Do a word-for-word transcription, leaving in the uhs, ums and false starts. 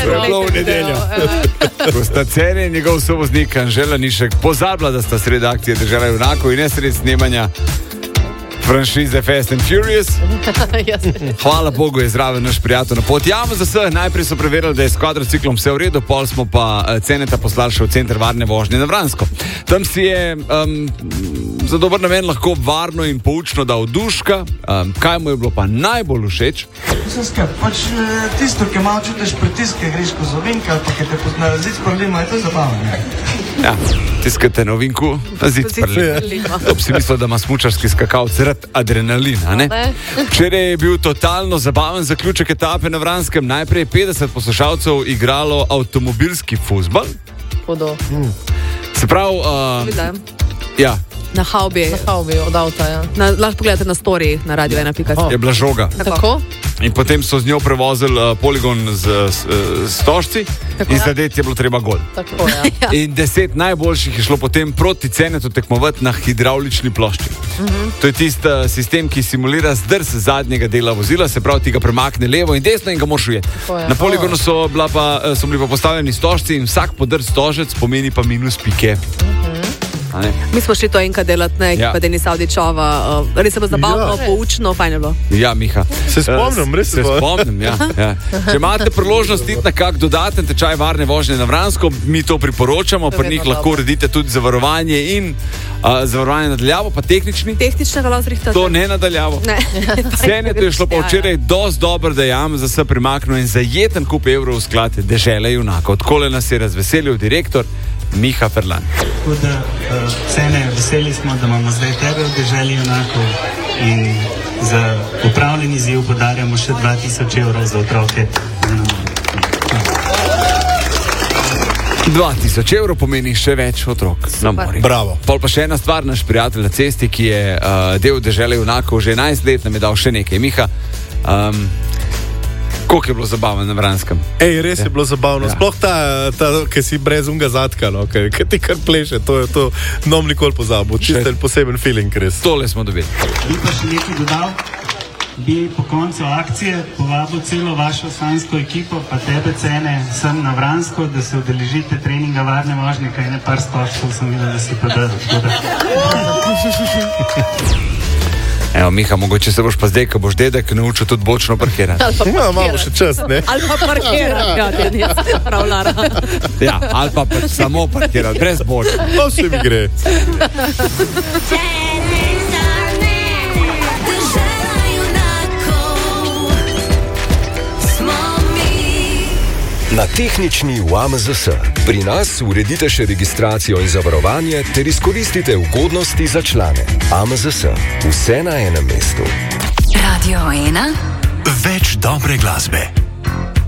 v nedeljo. Ko sta Cene in njegov sovoznik Anže Lanišek pozabila, da sta sredi akcije Dežela junakov in ne sredi snemanja franšize Fast and Furious. Hvala Bogu je zraven naš prijatelj na poti. Ja, za vse, najprej so preverili, da je s kvadrociklom vse v redu, pol smo pa Ceneta poslali še v center varne vožnje na Vransko. Tam si je um, za dober namen lahko varno in poučno dal duška. Um, kaj mu je bilo pa najbolj všeč? Vse pač tisto, ki malo čutiš pritiske, greš ko zovinka, ali pa ki te na zid sprlima, je to zabavno. Ja, tiskate na ovinku, na zid sprlima. To bi si mislil, da ima smučarski skakalc rad adrenalina, ne? Včeraj je bil totalno zabaven zaključek etape na Vranskem. Najprej je petdeset poslušalcev igralo avtomobilski fuzbal. Hudo. Hmm. Se pravi... Uh, ja. Na haubi. Na haubi od avta, ja. Na, lahko pogledate na story na radio ena pika si. Oh. Je bila žoga. Tako. In potem so z njo prevozili uh, poligon z, z, z stožci in zadeti je bilo treba gol. Tako, ja. In deset najboljših je šlo potem proti Cenetu tekmovati na hidravlični plošči. Uh-huh. To je tisti uh, sistem, ki simulira zdrs zadnjega dela vozila, se pravi, ti ga premakne levo in desno in ga moraš ujeti. Na poligonu so, bila pa, so bili pa postavljeni stožci in vsak podrt stožec pomeni pa minus pike. Mi smo šli to enkrat delati, ne, ekipa ja. Denis Avdičova, uh, res je bilo zabavno, ja. Poučno, fajn je bilo. Ja, Miha. Se spomnim, res se spomnim, ja, ja. Če imate priložnost iti na kak dodaten tečaj varne vožnje na Vransko, mi to priporočamo, to pri njih lahko uredite tudi zavarovanje in uh, zavarovanje nadaljavo, pa tehnični. Tehničnega lahko zrihtate. To ne nadaljavo. Ne. Cenetu je šlo pa včeraj dosti dobro, da jam za se primaknil in zajeten kup evrov v sklad Dežele junakov. Odkole nas je razveselil direktor Miha Ferlan. Tako da, uh, Cene, veseli smo, da imamo zdaj tebe v Deželi junakov in za upravljen izziv podarjamo še dva tisoč evrov za otroke. dva tisoč evrov pomeni še več otrok na morju. Bravo. Pol pa še ena stvar, naš prijatelj na cesti, ki je uh, del Dežele junakov, že enajst let nam je dal še nekaj. Miha, um, koliko je bilo zabavno na Vranskem? Ej, res ja. Je bilo zabavno. Ja. Sploh ta, ta ki si brez unga zadka, no, ki ti kar pleše, to je to, nom nikoli pozabil. Čisto poseben feeling, res. Tole smo dobili. Bi pa še nekaj dodal, bi po koncu akcije povabil celo vašo sanjsko ekipo, pa tebe Cene, sem na Vransko, da se udeležite treninga varne vožnje, kaj ne par stoškov sem videl, da si podaril. Evo, Miha, mogoče se boš pa zdaj, ko boš dedek, naučil tudi bočno parkirati. Ja, imamo še čas, ne? Ali pa parkirati, ja, Denis, prav Lara. Ja, ali pa samo parkirati, brez bočno. To se mi gre. Na tehnični v A M Z S. Pri nas uredite še registracijo in zavarovanje ter izkoristite ugodnosti za člane. A M Z S. Vse na enem mestu. Radio ena. Več dobre glasbe.